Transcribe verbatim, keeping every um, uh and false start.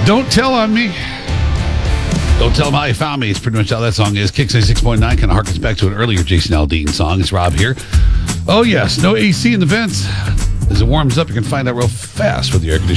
Don't Tell on Me. Don't Tell Them How You Found Me. It's pretty much how that song is. Kicks ninety-six point nine kind of harkens back to an earlier Jason Aldean song. It's Rob here. Oh, yes. No A C in the vents. As it warms up, you can find out real fast with the air conditioning.